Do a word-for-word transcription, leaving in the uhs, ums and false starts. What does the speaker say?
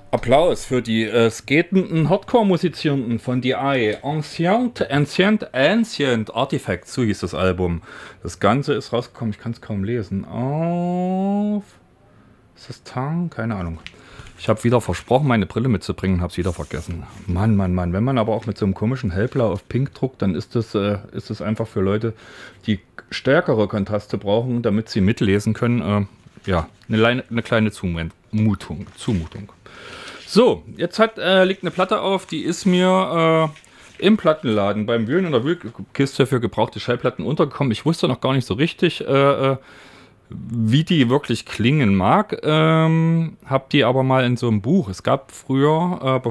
Applaus für die äh, skatenden Hardcore-Musizierenden von D I. Ancient, Ancient, Ancient Artifacts, so hieß das Album. Das Ganze ist rausgekommen, ich kann es kaum lesen. Auf. Ist das Tang? Keine Ahnung. Ich habe wieder versprochen, meine Brille mitzubringen, habe es wieder vergessen. Mann, Mann, Mann. Wenn man aber auch mit so einem komischen Hellblau auf Pink druckt, dann ist das, äh, ist das einfach für Leute, die stärkere Kontraste brauchen, damit sie mitlesen können. Äh, ja, eine, Leine, eine kleine Zumutung. Zumutung. So, jetzt hat, äh, liegt eine Platte auf, die ist mir äh, im Plattenladen beim Wühlen in der Wühlkiste für gebrauchte Schallplatten untergekommen. Ich wusste noch gar nicht so richtig, äh, äh, wie die wirklich klingen mag. Ähm, hab die aber mal in so einem Buch. Es gab früher, äh,